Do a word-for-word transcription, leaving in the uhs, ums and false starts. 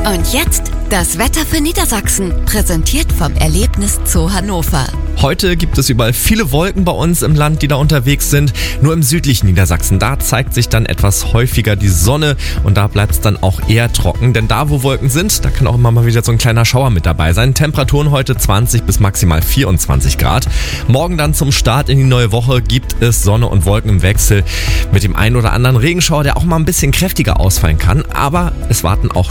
Und jetzt das Wetter für Niedersachsen, präsentiert vom Erlebnis Zoo Hannover. Heute gibt es überall viele Wolken bei uns im Land, die da unterwegs sind. Nur im südlichen Niedersachsen, da zeigt sich dann etwas häufiger die Sonne und da bleibt es dann auch eher trocken. Denn da, wo Wolken sind, da kann auch immer mal wieder so ein kleiner Schauer mit dabei sein. Temperaturen heute zwanzig bis maximal vierundzwanzig Grad. Morgen dann zum Start in die neue Woche gibt es Sonne und Wolken im Wechsel mit dem einen oder anderen Regenschauer, der auch mal ein bisschen kräftiger ausfallen kann. Aber es warten auch